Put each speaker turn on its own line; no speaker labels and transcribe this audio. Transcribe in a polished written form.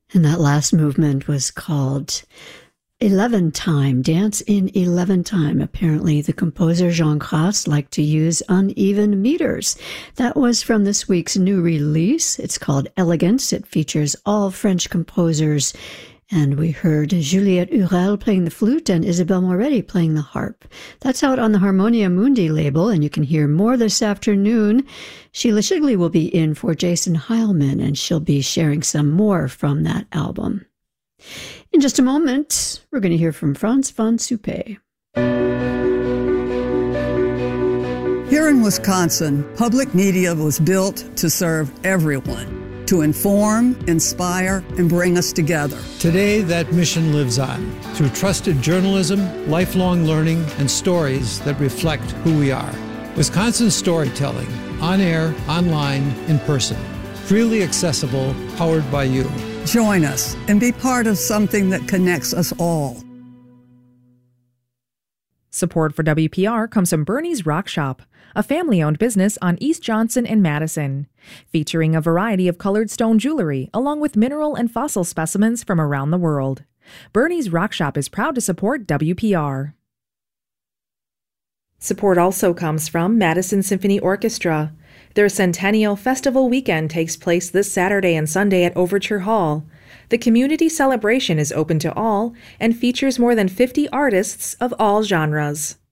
And that last movement was called 11 Time, Dance in 11 Time. Apparently, the composer Jean Crass liked to use uneven meters. That was from this week's new release. It's called Elegance. It features all French composers. And we heard Juliette Hurel playing the flute and Isabelle Moretti playing the harp. That's out on the Harmonia Mundi label, and you can hear more this afternoon. Sheila Shigley will be in for Jason Heilman, and she'll be sharing some more from that album. In just a moment, we're going to hear from Frans van Suppe.
Here in Wisconsin, public media was built to serve everyone, to inform, inspire, and bring us together.
Today, that mission lives on through trusted journalism, lifelong learning, and stories that reflect who we are. Wisconsin storytelling, on air, online, in person. Freely accessible, powered by you.
Join us and be part of something that connects us all.
Support for WPR comes from Bernie's Rock Shop, a family-owned business on East Johnson and Madison, featuring a variety of colored stone jewelry along with mineral and fossil specimens from around the world. Bernie's Rock Shop is proud to support WPR. Support also comes from Madison Symphony Orchestra. Their Centennial Festival weekend takes place this Saturday and Sunday at Overture Hall. The community celebration is open to all and features more than 50 artists of all genres.